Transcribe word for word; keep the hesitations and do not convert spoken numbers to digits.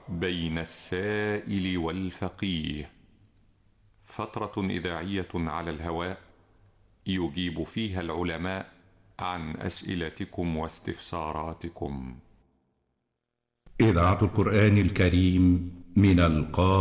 بين السائل والفقيه، فترة إذاعية على الهواء يجيب فيها العلماء عن أسئلتكم واستفساراتكم. إذاعة القرآن الكريم من القاهرة.